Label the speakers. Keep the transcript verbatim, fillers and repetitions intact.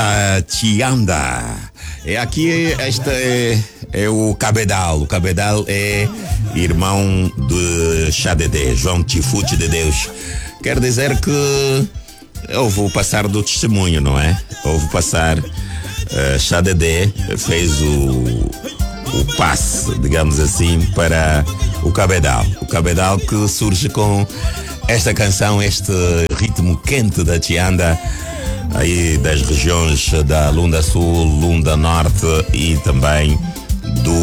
Speaker 1: A Tianda. É aqui, este é, é o Cabedal. O Cabedal é irmão de Xadedé, João Tifute de Deus. Quer dizer que houve o passar do testemunho, não é? Houve passar. Uh, Xadedé fez o, o passe, digamos assim, para o Cabedal. O Cabedal que surge com esta canção, este ritmo quente da Tianda, aí das regiões da Lunda Sul, Lunda Norte e também do